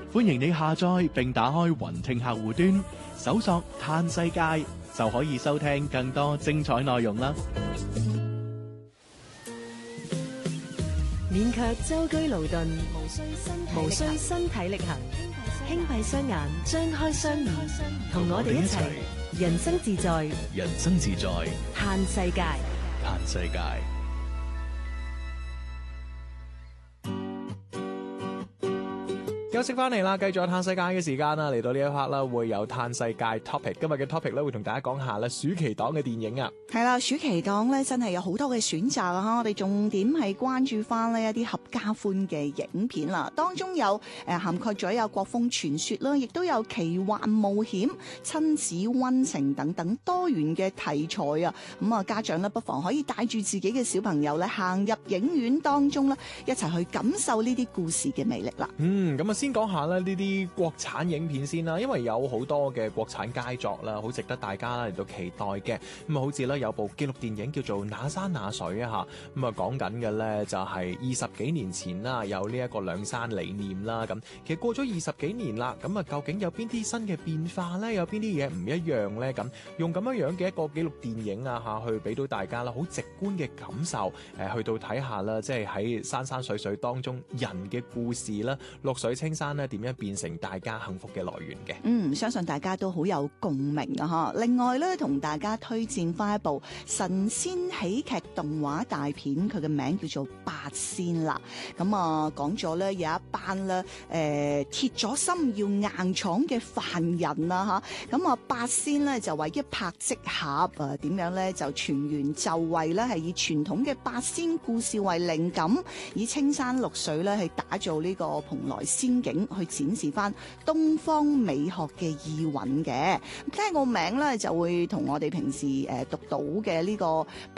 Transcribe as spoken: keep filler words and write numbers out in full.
歡迎你下載並打開雲聽客戶端，搜索嘆世界，就可以收聽更多精彩內容啦。 免卻舟車勞頓，無需身無需身體力行，輕閉雙眼，張開雙耳，同我哋一齊人生自在， 人生自在， 嘆世界， 嘆世界。 休息翻嚟啦，繼續嘆世界嘅時間啦，嚟到呢一 part 啦，會有嘆世界 topic。今日嘅 topic 咧，會同大家講下咧暑期檔嘅電影啊。 係啦，暑期檔咧真係有好多嘅選擇啊！我哋重點係關注翻呢一啲合家歡嘅影片啦，當中有誒、呃、涵蓋咗有國風傳說啦，亦都有奇幻冒險、親子溫情等等多元嘅題材啊！咁啊，家長咧不妨可以帶住自己嘅小朋友咧行入影院當中咧，一齊去感受呢啲故事嘅魅力啦。 嗯，咁啊先講下咧呢啲國產影片先啦，因為有好多嘅國產佳作啦，好值得大家嚟到期待嘅。咁啊，好似咧有部紀錄電影叫做《那山那水》啊嚇，咁啊講緊嘅咧就係二十幾年前啦，有呢一個兩山理念啦。咁其實過咗二十幾年啦，咁啊究竟有邊啲新嘅變化咧？有邊啲嘢唔一樣咧？咁用咁樣樣嘅一個紀錄電影啊嚇，去俾到大家啦，好直觀嘅感受。誒，去到睇下啦，即係喺山山水水當中人嘅故事啦，綠水青山咧點樣變成大家幸福嘅來源嘅。 嗯，相信大家都好有共鳴啊！嚇，另外咧，同大家推薦翻一部神仙喜劇動畫大片，佢嘅名叫做《八仙》啦。咁啊，講咗咧有一班咧誒鐵咗心要硬闖嘅犯人啦嚇。咁啊，八仙咧就為一拍即合啊，點樣咧就全員就位咧，係以傳統嘅八仙故事為靈感，以青山綠水咧去打造呢個蓬萊仙境，去展示翻東方美學嘅意韻嘅。聽個名咧就會同我哋平時誒讀到嘅呢個